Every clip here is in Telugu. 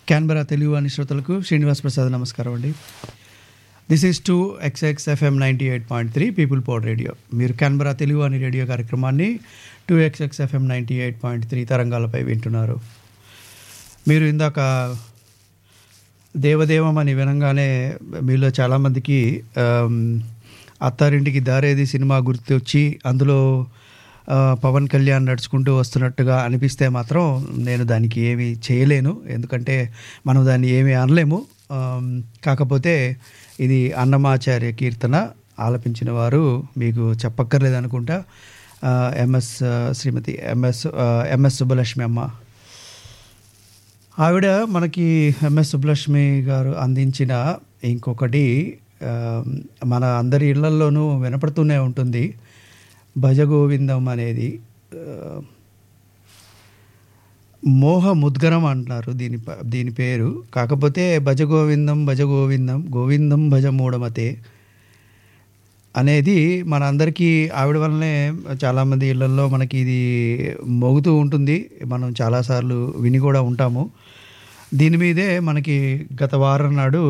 క్యాన్బెరా తెలుగు అని శ్రోతలకు శ్రీనివాస్ ప్రసాద్ నమస్కారం అండి. This is 2XX FM 98.3 people power radio. మీరు క్యాన్బెరా తెలుగు అని రేడియో కార్యక్రమాన్ని 2XX FM 98.3 తరంగాలపై వింటున్నారు. మీరు ఇందాక దేవదేవం అని వినంగానే మీలో చాలామందికి అత్తారింటికి దారేది సినిమా గుర్తొచ్చి అందులో పవన్ కళ్యాణ్ నడుచుకుంటూ వస్తున్నట్టుగా అనిపిస్తే మాత్రం నేను దానికి ఏమీ చేయలేను, ఎందుకంటే మనం దాన్ని ఏమీ అనలేము. కాకపోతే ఇది అన్నమాచార్య కీర్తన ఆలపించిన వారు మీకు చెప్పక్కర్లేదు అనుకుంటా, శ్రీమతి ఎంఎస్ సుబ్బలక్ష్మి అమ్మ. ఆవిడ మనకి ఎంఎస్ సుబ్బలక్ష్మి గారు అందించిన ఇంకొకటి మన అందరి ఇళ్లల్లోనూ వినపడుతూనే ఉంటుంది, భజగోవిందం అనేది. మోహ ముద్గరం అంటున్నారు దీని పేరు. కాకపోతే భజగోవిందం భజగోవిందం గోవిందం భజ మూఢమతే అనేది మన అందరికీ ఆవిడ వల్లనే చాలామంది ఇళ్లలో మనకి ఇది మోగుతూ ఉంటుంది, మనం చాలాసార్లు విని కూడా ఉంటాము. దీని మీదే మనకి గత వారం నాడు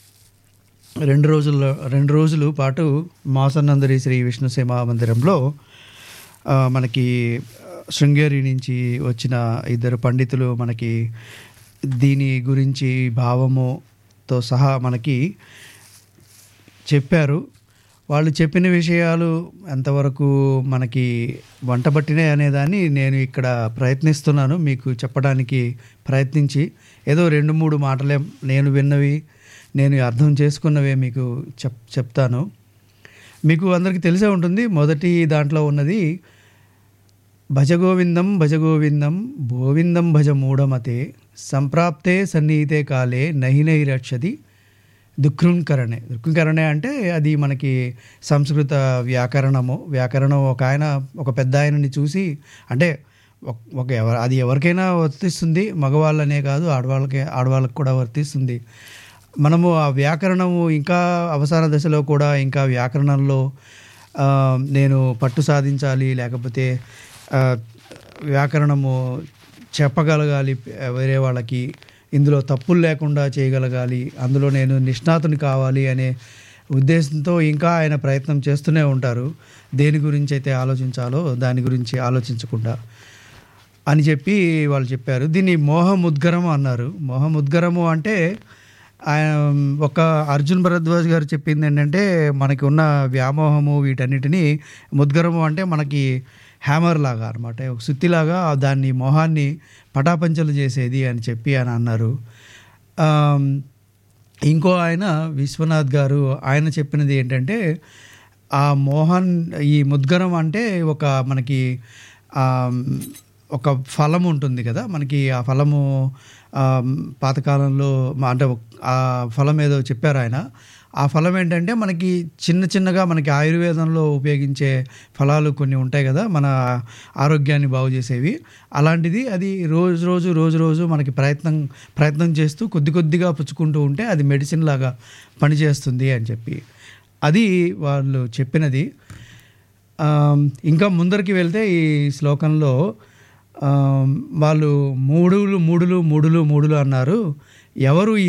రెండు రోజుల పాటు మాసనందరి శ్రీ విష్ణుసేమ మందిరంలో మనకి శృంగేరి నుంచి వచ్చిన ఇద్దరు పండితులు మనకి దీని గురించి భావముతో సహా మనకి చెప్పారు. వాళ్ళు చెప్పిన విషయాలు ఎంతవరకు మనకి వంటబట్టినాయి అనేదాన్ని నేను ఇక్కడ ప్రయత్నిస్తున్నాను మీకు చెప్పడానికి ప్రయత్నించి, ఏదో 2-3 మాటలే నేను విన్నవి, నేను అర్థం చేసుకున్నవే మీకు చెప్తాను. మీకు అందరికీ తెలిసే ఉంటుంది, మొదటి దాంట్లో ఉన్నది భజగోవిందం భజగోవిందం గోవిందం భజ మూఢమతే సంప్రాప్తే సన్నిహితే కాలే నహి నహి రక్షతి దుఃఖృంకరణే. దుఃఖృంకరణే అంటే అది మనకి సంస్కృత వ్యాకరణం. ఒక పెద్ద ఆయనని చూసి, అంటే అది ఎవరికైనా వర్తిస్తుంది, మగవాళ్ళనే కాదు ఆడవాళ్ళకి కూడా వర్తిస్తుంది. మనము ఆ వ్యాకరణము ఇంకా అవసాన దశలో కూడా ఇంకా వ్యాకరణంలో నేను పట్టు సాధించాలి, లేకపోతే వ్యాకరణము చెప్పగలగాలి వేరే వాళ్ళకి, ఇందులో తప్పులు లేకుండా చేయగలగాలి, అందులో నేను నిష్ణాతుని కావాలి అనే ఉద్దేశంతో ఇంకా ఆయన ప్రయత్నం చేస్తూనే ఉంటారు. దేని గురించి అయితే ఆలోచించాలో దాని గురించి ఆలోచించకుండా అని చెప్పి వాళ్ళు చెప్పారు. దీన్ని మోహముద్గరము అన్నారు. మోహముద్గరము అంటే ఆయన ఒక అర్జున్ భరద్వాజ్ గారు చెప్పింది ఏంటంటే, మనకి ఉన్న వ్యామోహము వీటన్నిటినీ ముద్గరము అంటే మనకి హ్యామర్ లాగా అనమాట, ఒక సుత్తిలాగా దాన్ని మోహాన్ని పటాపంచలు చేసేది అని చెప్పి ఆయన అన్నారు. ఇంకో ఆయన విశ్వనాథ్ గారు ఆయన చెప్పినది ఏంటంటే, ఆ ఈ ముద్గరం అంటే మనకి ఒక ఫలం ఉంటుంది కదా మనకి, ఆ ఫలము పాతకాలంలో అంటే ఆ ఫలం ఏదో చెప్పారు ఆయన. ఆ ఫలం ఏంటంటే మనకి చిన్నగా మనకి ఆయుర్వేదంలో ఉపయోగించే ఫలాలు కొన్ని ఉంటాయి కదా మన ఆరోగ్యాన్ని బాగు చేసేవి, అలాంటిది అది రోజు మనకి ప్రయత్నం చేస్తూ కొద్దిగా పుచ్చుకుంటూ ఉంటే అది మెడిసిన్ లాగా పనిచేస్తుంది అని చెప్పి అది వాళ్ళు చెప్పినది. ఇంకా ముందరికి వెళ్తే ఈ శ్లోకంలో వాళ్ళు మూడులు అన్నారు. ఎవరు ఈ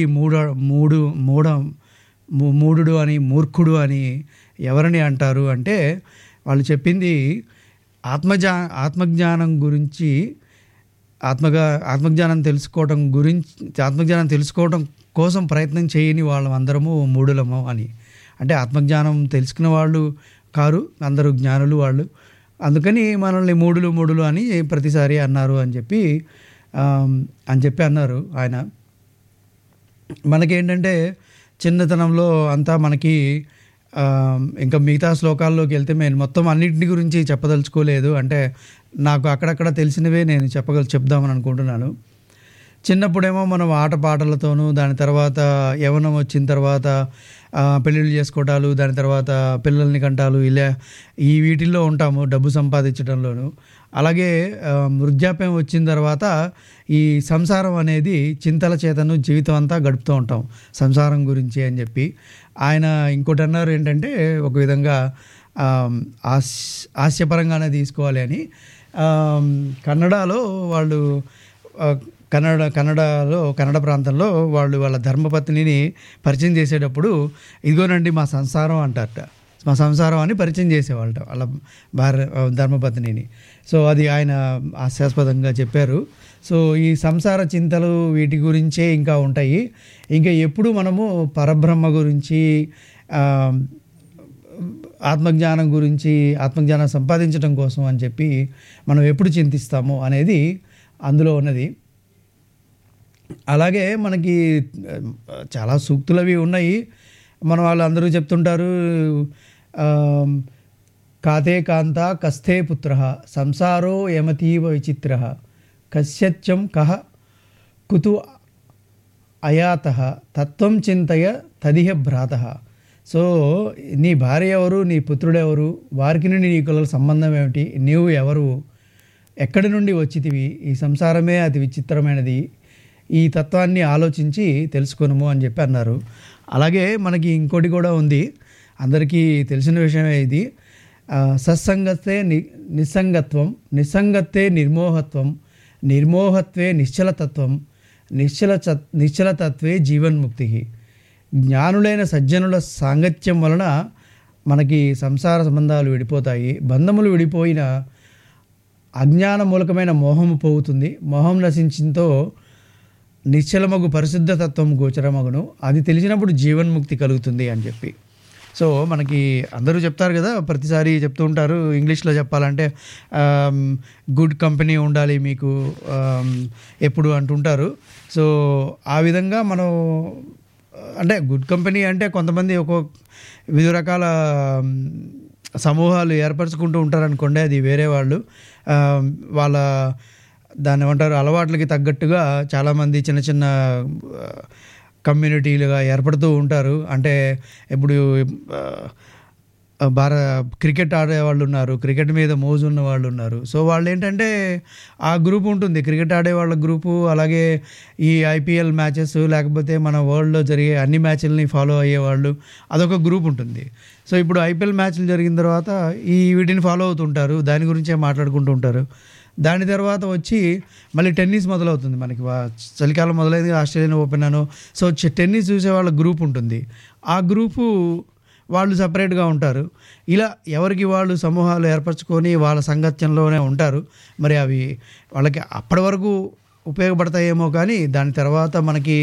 మూఢుడు అని మూర్ఖుడు అని ఎవరిని అంటారు అంటే, వాళ్ళు చెప్పింది ఆత్మజ్ఞానం గురించి, ఆత్మజ్ఞానం తెలుసుకోవడం కోసం ప్రయత్నం చేయని వాళ్ళందరము మూఢులము అని. అంటే ఆత్మజ్ఞానం తెలుసుకున్న వాళ్ళు కారు, అందరూ జ్ఞానులు వాళ్ళు, అందుకని మనల్ని మూఢులు అని ప్రతిసారి అన్నారు అని చెప్పి అన్నారు ఆయన. మనకేంటంటే చిన్నతనంలో అంతా మనకి ఇంకా మిగతా శ్లోకాల్లోకి వెళ్తే నేను మొత్తం అన్నింటిని గురించి చెప్పదలుచుకోలేదు, అంటే నాకు అక్కడక్కడ తెలిసినవే నేను చెప్దామని అనుకుంటున్నాను. చిన్నప్పుడేమో మనం ఆటపాటలతోనూ, దాని తర్వాత యవ్వనం వచ్చిన తర్వాత పెళ్ళిళ్ళు చేసుకోవటాలు, దాని తర్వాత పిల్లల్ని కంటాలు, ఇలా ఈ వీటిల్లో ఉంటాము డబ్బు సంపాదించడంలోనూ. అలాగే వృద్ధాప్యం వచ్చిన తర్వాత ఈ సంసారం అనేది చింతల చేతను జీవితం అంతా గడుపుతూ ఉంటాం సంసారం గురించి అని చెప్పి ఆయన ఇంకోటి అన్నారు ఏంటంటే, ఒక విధంగా హాస్యపరంగానే తీసుకోవాలి అని. కన్నడలో వాళ్ళు కన్నడ ప్రాంతంలో వాళ్ళు వాళ్ళ ధర్మపత్నిని పరిచయం చేసేటప్పుడు ఇదిగోనండి మా సంసారం అంటారట. మా సంసారం అని పరిచయం చేసేవాళ్ళట వాళ్ళ భార్య ధర్మపత్నిని. సో అది ఆయన హాస్యాస్పదంగా చెప్పారు. సో ఈ సంసార చింతలు వీటి గురించే ఇంకా ఉంటాయి. ఇంకా ఎప్పుడు మనము పరబ్రహ్మ గురించి, ఆత్మజ్ఞానం గురించి, ఆత్మజ్ఞానం సంపాదించడం కోసం అని చెప్పి మనం ఎప్పుడు చింతిస్తాము అనేది అందులో ఉన్నది. అలాగే మనకి చాలా సూక్తులవి ఉన్నాయి. మన వాళ్ళు అందరూ చెప్తుంటారు, కాతే కాంత కస్థే పుత్ర సంసారో యమతీవ విచిత్ర కస్యత్యం కహ కుతు అయాత తత్వం చింతయ తదిహ భ్రాత. సో నీ భార్య ఎవరు, నీ పుత్రుడెవరు, వారికి నుండి నీకు సంబంధం ఏమిటి, నీవు ఎవరు, ఎక్కడి నుండి వచ్చితివి, ఈ సంసారమే అతి విచిత్రమైనది, ఈ తత్వాన్ని ఆలోచించి తెలుసుకొనుము అని చెప్పి అన్నారు. అలాగే మనకి ఇంకోటి కూడా ఉంది, అందరికీ తెలిసిన విషయమే ఇది. సత్సంగతే నిస్సంగత్వం, నిస్సంగత్తే నిర్మోహత్వం, నిర్మోహత్వే నిశ్చలతత్వం, నిశ్చలతత్వే జీవన్ముక్తి. జ్ఞానులైన సజ్జనుల సాంగత్యం వలన మనకి సంసార సంబంధాలు విడిపోతాయి. బంధములు విడిపోయిన అజ్ఞాన మూలకమైన మోహము పోతుంది. మోహం నశించింతో నిశ్చలమగు పరిశుద్ధ తత్వం గోచరమగును. అది తెలిసినప్పుడు జీవన్ముక్తి కలుగుతుంది అని చెప్పి. సో మనకి అందరూ చెప్తారు కదా, ప్రతిసారి చెప్తూ ఉంటారు, ఇంగ్లీష్లో చెప్పాలంటే గుడ్ కంపెనీ ఉండాలి మీకు ఎప్పుడు అంటుంటారు. సో ఆ విధంగా మనం అంటే గుడ్ కంపెనీ అంటే కొంతమంది వివిధ రకాల సమూహాలు ఏర్పరచుకుంటూ ఉంటారనుకోండి, అది వేరే వాళ్ళు. వాళ్ళ దాన్ని ఏమంటారు, అలవాట్లకి తగ్గట్టుగా చాలామంది చిన్న చిన్న కమ్యూనిటీలుగా ఏర్పడుతూ ఉంటారు. అంటే ఇప్పుడు క్రికెట్ ఆడేవాళ్ళు ఉన్నారు, క్రికెట్ మీద మోజు ఉన్న వాళ్ళు ఉన్నారు. సో వాళ్ళు ఏంటంటే ఆ గ్రూప్ ఉంటుంది, క్రికెట్ ఆడేవాళ్ళ గ్రూపు. అలాగే ఈ ఐపీఎల్ మ్యాచెస్ లేకపోతే మన వరల్డ్లో జరిగే అన్ని మ్యాచ్లని ఫాలో అయ్యేవాళ్ళు, అదొక గ్రూప్ ఉంటుంది. సో ఇప్పుడు ఐపీఎల్ మ్యాచ్లు జరిగిన తర్వాత వీటిని ఫాలో అవుతుంటారు, దాని గురించే మాట్లాడుకుంటూ ఉంటారు. దాని తర్వాత వచ్చి మళ్ళీ టెన్నిస్ మొదలవుతుంది. మనకి చలికాలం మొదలైంది, ఆస్ట్రేలియన్ ఓపెన్ అను. సో టెన్నిస్ చూసే వాళ్ళ గ్రూప్ ఉంటుంది, ఆ గ్రూపు వాళ్ళు సపరేట్గా ఉంటారు. ఇలా ఎవరికి వాళ్ళు సమూహాలు ఏర్పరచుకొని వాళ్ళ సంగత్యంలోనే ఉంటారు. మరి అవి వాళ్ళకి అప్పటి వరకు ఉపయోగపడతాయేమో, కానీ దాని తర్వాత మనకి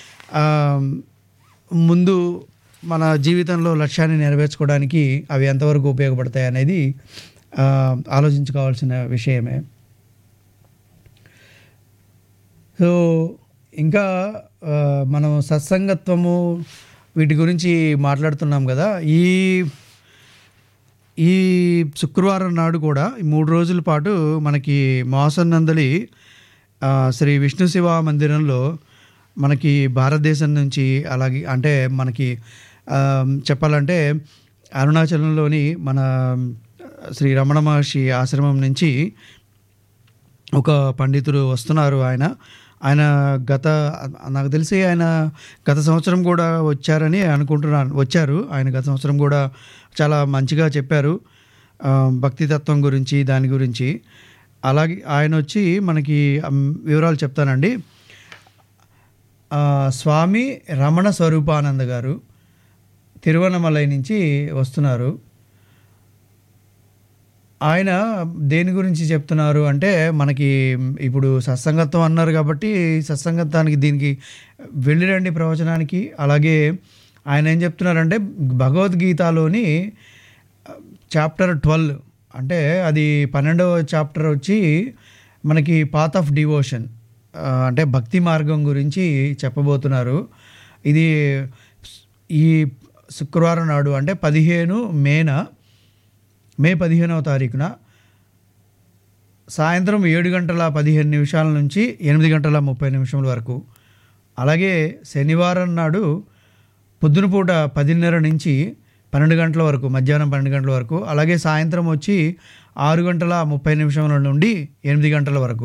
ముందు మన జీవితంలో లక్ష్యాన్ని నెరవేర్చుకోవడానికి అవి ఎంతవరకు ఉపయోగపడతాయి అనేది ఆలోచించుకోవాల్సిన విషయమే. సో ఇంకా మనం సత్సంగత్వము వీటి గురించి మాట్లాడుతున్నాం కదా. ఈ శుక్రవారం నాడు కూడా 3 రోజుల పాటు మనకి మాసన్నందలి శ్రీ విష్ణు శివ మందిరంలో మనకి భారతదేశం నుంచి, అలాగే అంటే మనకి చెప్పాలంటే అరుణాచలంలోని మన శ్రీ రమణ మహర్షి ఆశ్రమం నుంచి ఒక పండితుడు వస్తున్నారు. ఆయన నాకు తెలిసి ఆయన గత సంవత్సరం కూడా వచ్చారని అనుకుంటున్నాను. వచ్చారు ఆయన గత సంవత్సరం కూడా చాలా మంచిగా చెప్పారు భక్తి తత్వం గురించి, దాని గురించి. అలాగే ఆయన వచ్చి మనకి వివరాలు చెప్తానండి. స్వామి రమణ స్వరూపానంద గారు తిరువన్నమలై నుంచి వస్తున్నారు. ఆయన దేని గురించి చెప్తున్నారు అంటే, మనకి ఇప్పుడు సత్సంగత్వం అన్నారు కాబట్టి సత్సంగత్వానికి దీనికి వెళ్ళిరండి ప్రవచనానికి. అలాగే ఆయన ఏం చెప్తున్నారంటే, భగవద్గీతలోని చాప్టర్ 12 అంటే అది 12వ చాప్టర్ వచ్చి మనకి పాత్ ఆఫ్ డివోషన్ అంటే భక్తి మార్గం గురించి చెప్పబోతున్నారు. ఇది ఈ శుక్రవారం నాడు అంటే 15 మే 15వ తారీఖున సాయంత్రం 7:15 నుంచి 8:30 వరకు. అలాగే శనివారం నాడు పొద్దునపూట 10:30 నుంచి 12 గంటల వరకు, మధ్యాహ్నం 12 గంటల వరకు. అలాగే సాయంత్రం వచ్చి 6:30 నుండి 8 గంటల వరకు.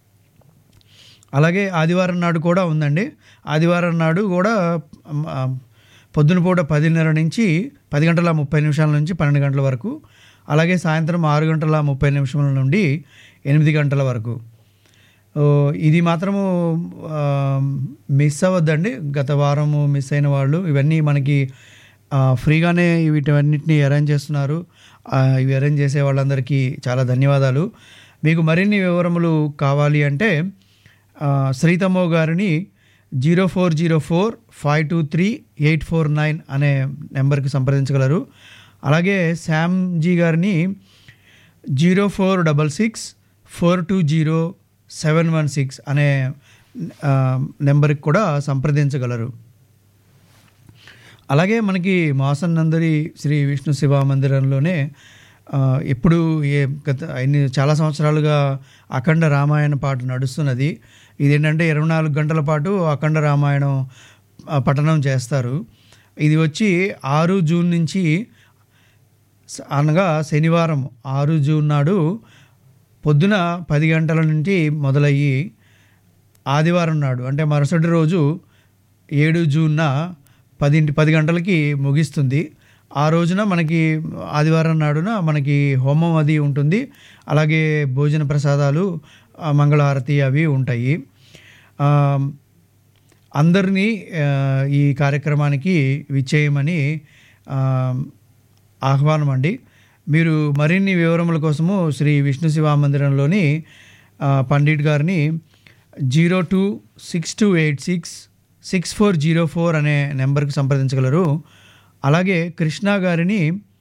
అలాగే ఆదివారం నాడు కూడా ఉందండి. ఆదివారం నాడు కూడా పొద్దునపూట 10:30 నుంచి 10:30 నుంచి 12 గంటల వరకు. అలాగే సాయంత్రం 6:30 నుండి 8 గంటల వరకు. ఇది మాత్రము మిస్ అవ్వద్దండి. గత వారము మిస్ అయిన వాళ్ళు ఇవన్నీ మనకి ఫ్రీగానే వీటన్నిటిని అరేంజ్ చేస్తున్నారు. ఇవి అరేంజ్ చేసే వాళ్ళందరికీ చాలా ధన్యవాదాలు. మీకు మరిన్ని వివరములు కావాలి అంటే శ్రీతమ్మో గారిని 0404-523-849 అనే నెంబర్కి సంప్రదించగలరు. అలాగే శామ్జీ గారిని 0466-420-716 అనే నెంబర్కి కూడా సంప్రదించగలరు. అలాగే మనకి మాసన్నందరి శ్రీ విష్ణు శివ మందిరంలోనే ఎప్పుడు చాలా సంవత్సరాలుగా అఖండ రామాయణ పాట నడుస్తున్నది. ఇదేంటంటే 24 గంటల పాటు అఖండ రామాయణం పఠనం చేస్తారు. ఇది వచ్చి 6 జూన్ నుంచి, అనగా శనివారం 6 జూన్ నాడు పొద్దున 10 గంటల నుండి మొదలయ్యి ఆదివారం నాడు అంటే మరుసటి రోజు 7 జూన్న 10 గంటలకి ముగిస్తుంది. ఆ రోజున మనకి ఆదివారం నాడున మనకి హోమం అది ఉంటుంది. అలాగే భోజన ప్రసాదాలు, మంగళహారతి అవి ఉంటాయి. అందరినీ ఈ కార్యక్రమానికి విచ్చేయమని ఆహ్వానం అండి. మీరు మరిన్ని వివరముల కోసము శ్రీ విష్ణు శివ మందిరంలోని పండిట్ గారిని 0262866404 అనే నెంబర్కి సంప్రదించగలరు. అలాగే కృష్ణ గారిని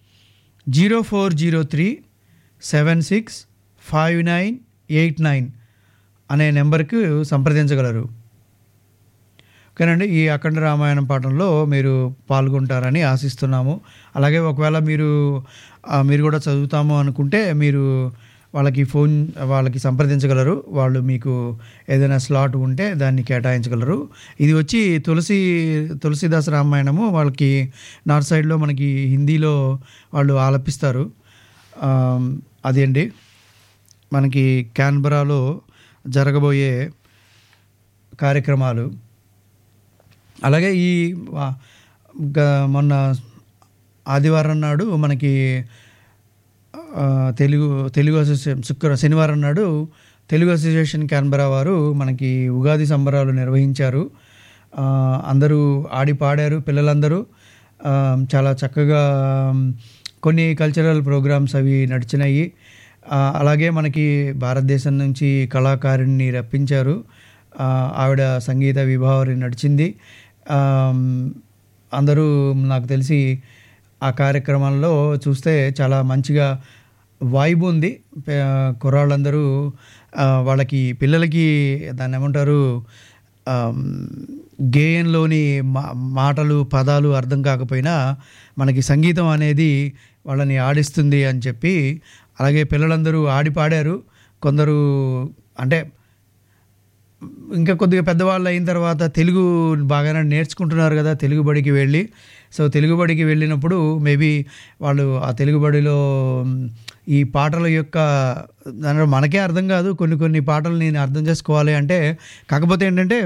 0403-765989 అనే నెంబర్కి సంప్రదించగలరు. ఓకేనండి. ఈ అఖండ రామాయణం పాఠంలో మీరు పాల్గొంటారని ఆశిస్తున్నాము. అలాగే ఒకవేళ మీరు కూడా చదువుతాము అనుకుంటే మీరు వాళ్ళకి సంప్రదించగలరు. వాళ్ళు మీకు ఏదైనా స్లాట్ ఉంటే దాన్ని కేటాయించగలరు. ఇది వచ్చి తులసీదాస్ రామాయణము వాళ్ళకి నార్త్ సైడ్లో మనకి హిందీలో వాళ్ళు ఆలపిస్తారు. అదేంటి మనకి క్యాన్బరాలో జరగబోయే కార్యక్రమాలు. అలాగే ఈ మొన్న ఆదివారం నాడు మనకి తెలుగు అసోసియేషన్ శనివారం నాడు తెలుగు అసోసియేషన్ క్యాన్బరా వారు మనకి ఉగాది సంబరాలు నిర్వహించారు. అందరూ ఆడి పాడారు. పిల్లలందరూ చాలా చక్కగా కొన్ని కల్చరల్ ప్రోగ్రామ్స్ అవి నడిచినాయి. అలాగే మనకి భారతదేశం నుంచి కళాకారుణ్ణి రప్పించారు. ఆవిడ సంగీత విభావరి నడిచింది. అందరూ నాకు తెలిసి ఆ కార్యక్రమంలో చూస్తే చాలా మంచిగా వైబ్ ఉంది. కుర్రాళ్ళందరూ వాళ్ళకి పిల్లలకి దాన్ని ఏమంటారు, గేయంలోని మాటలు పదాలు అర్థం కాకపోయినా మనకి సంగీతం అనేది వాళ్ళని ఆడిస్తుంది అని చెప్పి, అలాగే పిల్లలందరూ ఆడి పాడారు. కొందరు అంటే ఇంకా కొద్దిగా పెద్దవాళ్ళు అయిన తర్వాత తెలుగు బాగానే నేర్చుకుంటున్నారు కదా తెలుగు బడికి వెళ్ళి. సో తెలుగు బడికి వెళ్ళినప్పుడు మేబీ వాళ్ళు ఆ తెలుగు బడిలో ఈ పాటల యొక్క దానిలో మనకే అర్థం కాదు. కొన్ని పాటలు నేను అర్థం చేసుకోవాలి అంటే, కాకపోతే ఏంటంటే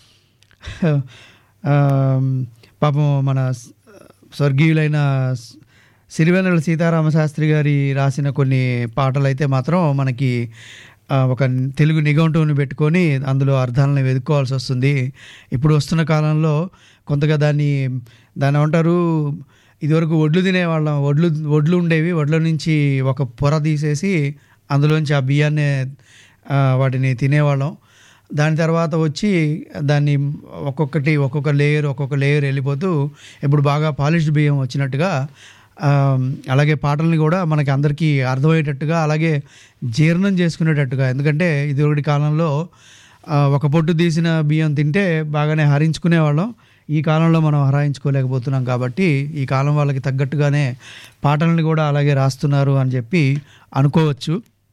పాపం మన స్వర్గీయులైన సిరివెన్నెల సీతారామశాస్త్రి గారి రాసిన కొన్ని పాటలు అయితే మాత్రం మనకి ఒక తెలుగు నిఘంటువుని పెట్టుకొని అందులో అర్థాలను వెతుక్కోవాల్సి వస్తుంది. ఇప్పుడు వస్తున్న కాలంలో కొంతగా దాన్ని ఏమంటారు, ఇదివరకు ఒడ్లు తినేవాళ్ళం. ఒడ్లు ఉండేవి. ఒడ్ల నుంచి ఒక పొర తీసేసి అందులోంచి ఆ బియ్యాన్ని వాటిని తినేవాళ్ళం. దాని తర్వాత వచ్చి దాన్ని ఒక్కొక్క లేయర్ వెళ్ళిపోతూ ఇప్పుడు బాగా పాలిష్డ్ బియ్యం వచ్చినట్టుగా, అలాగే పాటల్ని కూడా మనకి అందరికీ అర్థమయ్యేటట్టుగా, అలాగే జీర్ణం చేసుకునేటట్టుగా. ఎందుకంటే ఇదివరకటి కాలంలో ఒక పొట్టు తీసిన బియ్యం తింటే బాగానే హరించుకునేవాళ్ళం. ఈ కాలంలో మనం హరాయించుకోలేకపోతున్నాం. కాబట్టి ఈ కాలం వాళ్ళకి తగ్గట్టుగానే పాటల్ని కూడా అలాగే రాస్తున్నారు అని చెప్పి అనుకోవచ్చు.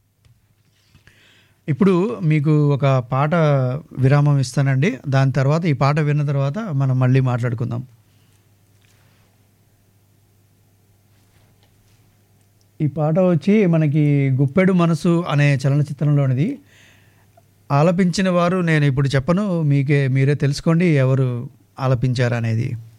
ఇప్పుడు మీకు ఒక పాట విరామం ఇస్తానండి. దాని తర్వాత ఈ పాట విన్న తర్వాత మనం మళ్ళీ మాట్లాడుకుందాం. ఈ పాట వచ్చి మనకి గుప్పెడు మనసు అనే చలనచిత్రంలోనిది. ఆలపించిన వారు నేను ఇప్పుడు చెప్పను, మీరే తెలుసుకోండి ఎవరు ఆలపించారు అనేది.